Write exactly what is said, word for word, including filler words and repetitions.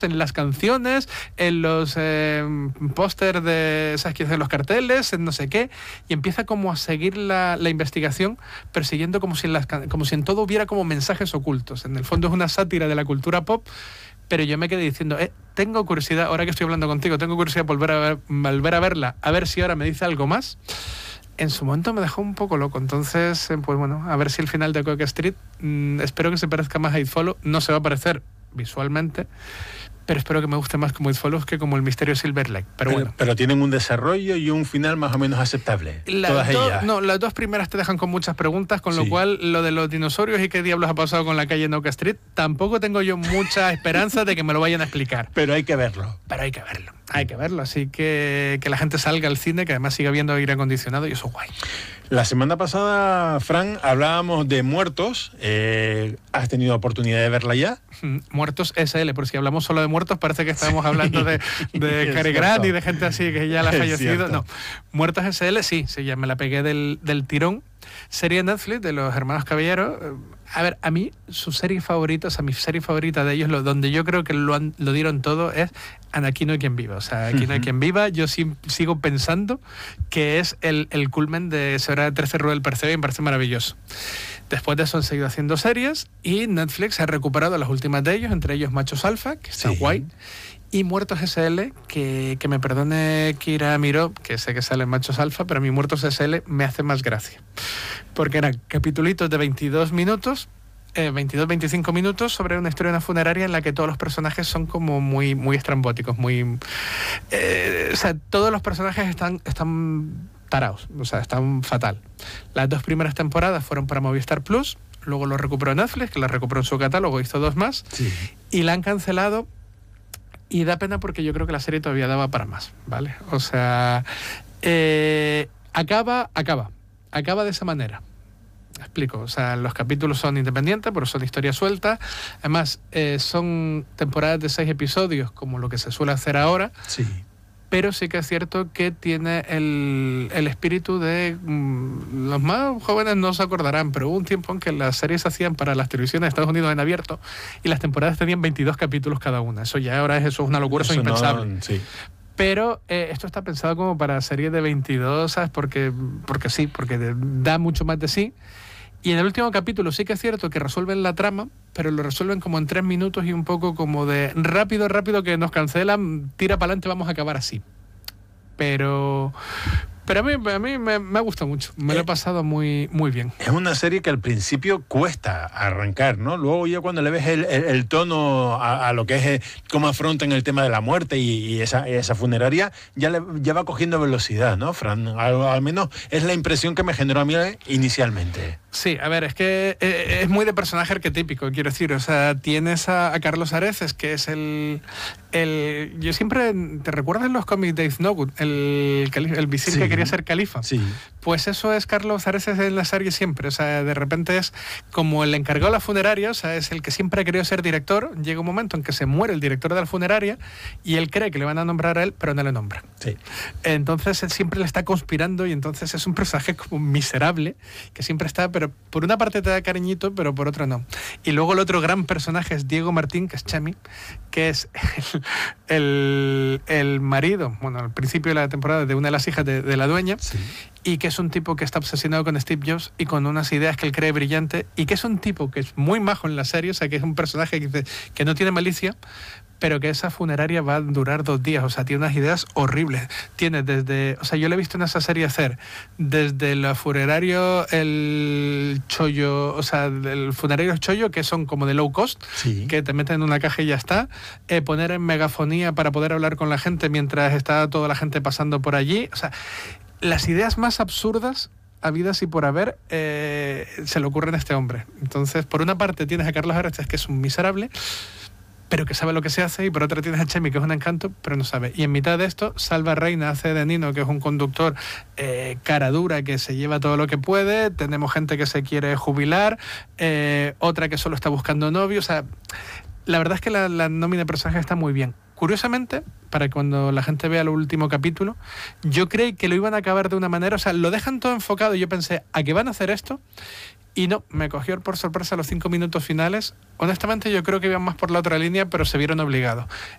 en las canciones, en los eh, pósters de, ¿sabes qué? De los carteles, en no sé qué, y empieza como a seguir la, la investigación, persiguiendo como si, en las, como si en todo hubiera como mensajes ocultos. En el fondo es una sátira de la cultura pop, pero yo me quedé diciendo, eh, tengo curiosidad, ahora que estoy hablando contigo, tengo curiosidad por volver a, ver, volver a verla, a ver si ahora me dice algo más. En su momento me dejó un poco loco, entonces, pues bueno, a ver si el final de Cook Street, mmm, espero que se parezca más a It Follows, no se va a parecer visualmente, pero espero que me guste más como It Follows que como El Misterio de Silver Lake. Pero, pero bueno. Pero tienen un desarrollo y un final más o menos aceptable. Las todas do, ellas. No, las dos primeras te dejan con muchas preguntas, con sí. lo cual lo de los dinosaurios y qué diablos ha pasado con la calle Oak Street, tampoco tengo yo mucha esperanza de que me lo vayan a explicar. Pero hay que verlo. Pero hay que verlo, hay que verlo. Así que que la gente salga al cine, que además siga habiendo aire acondicionado y eso es guay. La semana pasada, Fran, hablábamos de Muertos. Eh, ¿Has tenido oportunidad de verla ya? Muertos S L, por si hablamos solo de muertos, parece que estamos hablando de, de Cary Grant y de gente así que ya la ha fallecido. No, Muertos S L, sí, sí, ya me la pegué del, del tirón. Serie de Netflix de los hermanos Caballero. A ver, a mí, su serie favorita, o sea, mi serie favorita de ellos, lo, donde yo creo que lo, han, lo dieron todo, es Aquí no hay quien viva. O sea, Aquí no hay quien viva, yo sí, sigo pensando que es el, el culmen de esa hora de trece Rue del Percebe y me parece maravilloso. Después de eso han seguido haciendo series y Netflix ha recuperado las últimas de ellos, entre ellos Machos Alfa, que está sí. guay, y Muertos S L, que, que me perdone Kira Miró, que sé que sale en Machos Alfa, pero a mí Muertos S L me hace más gracia. Porque eran capitulitos de veintidós minutos, eh, veintidós a veinticinco minutos sobre una historia de una funeraria en la que todos los personajes son como muy, muy estrambóticos, muy... Eh, o sea, todos los personajes están... están taraos, o sea, están fatal. Las dos primeras temporadas fueron para Movistar Plus, luego lo recuperó Netflix, que la recuperó en su catálogo, hizo dos más, sí. y la han cancelado, y da pena porque yo creo que la serie todavía daba para más, ¿vale? O sea, eh, acaba, acaba, acaba de esa manera. Explico, o sea, los capítulos son independientes, pero son historias sueltas. Además, eh, son temporadas de seis episodios, como lo que se suele hacer ahora. Sí. Pero sí que es cierto que tiene el, el espíritu de... Mmm, los más jóvenes no se acordarán, pero hubo un tiempo en que las series se hacían para las televisiones de Estados Unidos en abierto y las temporadas tenían veintidós capítulos cada una. Eso ya ahora es, eso es una locura, eso, eso es impensable. No, sí. Pero eh, esto está pensado como para series de veintidós, ¿sabes? Porque, porque sí, porque da mucho más de sí. Y en el último capítulo sí que es cierto que resuelven la trama, pero lo resuelven como en tres minutos y un poco como de rápido, rápido que nos cancelan, tira para adelante, vamos a acabar así. Pero... Pero a mí, a mí me, me ha gustado mucho, me lo he pasado muy, muy bien. Es una serie que al principio cuesta arrancar, ¿no? Luego ya cuando le ves el, el, el tono a, a lo que es, eh, cómo afrontan el tema de la muerte y, y esa, esa funeraria, ya, le, ya va cogiendo velocidad, ¿no, Fran? Al, al menos es la impresión que me generó a mí inicialmente. Sí, a ver, es que es muy de personaje arquetípico, quiero decir, o sea, tienes a, a Carlos Areces, que es el, el... Yo siempre... ¿Te recuerdas los cómics de Iznogut? El, el, el visir sí. que quería ser califa. Sí. Pues eso es Carlos Areces en la serie siempre, o sea, de repente es como el encargado de la funeraria, o sea, es el que siempre ha querido ser director, llega un momento en que se muere el director de la funeraria y él cree que le van a nombrar a él, pero no le nombran. Sí. Entonces él siempre le está conspirando y entonces es un personaje como miserable, que siempre está... pero por una parte te da cariñito, pero por otra no. Y luego el otro gran personaje es Diego Martín, que es Chemi, que es el, el, el marido, bueno, al principio de la temporada, de una de las hijas de, de la dueña, sí. y que es un tipo que está obsesionado con Steve Jobs y con unas ideas que él cree brillante, y que es un tipo que es muy majo en la serie, o sea, que es un personaje que, que no tiene malicia, pero que esa funeraria va a durar dos días, o sea, tiene unas ideas horribles. Tiene desde, o sea, yo le he visto en esa serie hacer desde el funerario, el chollo, o sea, el funerario chollo, que son como de low cost, sí. que te meten en una caja y ya está, eh, poner en megafonía para poder hablar con la gente mientras está toda la gente pasando por allí, o sea, las ideas más absurdas habidas y por haber eh, se le ocurren a este hombre. Entonces, por una parte tienes a Carlos Areces, que es un miserable, pero que sabe lo que se hace, y por otra tienes a Chemi, que es un encanto, pero no sabe. Y en mitad de esto, Salva Reina hace de Nino, que es un conductor eh, cara dura, que se lleva todo lo que puede. Tenemos gente que se quiere jubilar, eh, otra que solo está buscando novio. O sea, la verdad es que la, la nómina de personajes está muy bien. Curiosamente, para cuando la gente vea el último capítulo, yo creí que lo iban a acabar de una manera, o sea, lo dejan todo enfocado y yo pensé, ¿a qué van a hacer esto? Y no, me cogió por sorpresa los cinco minutos finales. Honestamente yo creo que iban más por la otra línea, pero se vieron obligados.